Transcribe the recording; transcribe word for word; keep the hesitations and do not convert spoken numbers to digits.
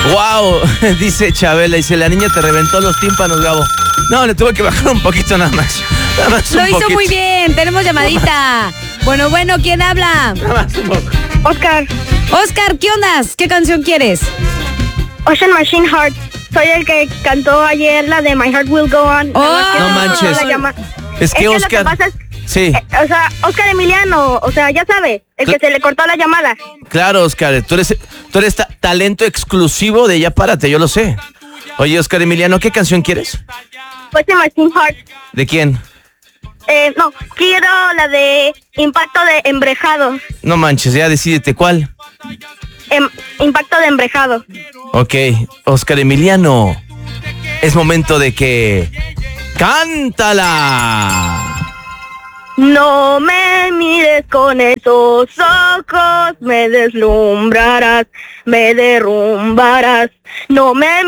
Wow, dice Chabela, dice, la niña te reventó los tímpanos, Gabo. No, le tuve que bajar un poquito nada más. Nada más un Lo hizo poquito. muy bien, tenemos llamadita. Bueno, bueno, ¿quién habla? Nada más un poco. Oscar, Oscar, ¿qué ondas? ¿Qué canción quieres? Ocean Machine Heart. Soy el que cantó ayer la de My Heart Will Go On. Oh, Nada más que no se manches. cortó la llama- Es que lo Oscar... pasa es- Sí, eh, o sea, Oscar Emiliano, o sea, ya sabe, el que Cl- se le cortó la llamada. claro, Oscar, tú eres, tú eres ta- talento exclusivo de Ya Párate, yo lo sé. Oye, Oscar Emiliano, ¿qué canción quieres? Ocean Machine Heart. ¿De quién? Eh, no, quiero la de Impacto de Embrejado. No manches, ya decídete cuál. Em, impacto de Embrejado. Ok, Oscar Emiliano, es momento de que... ¡Cántala! No me mires con esos ojos, me deslumbrarás, me derrumbarás. No me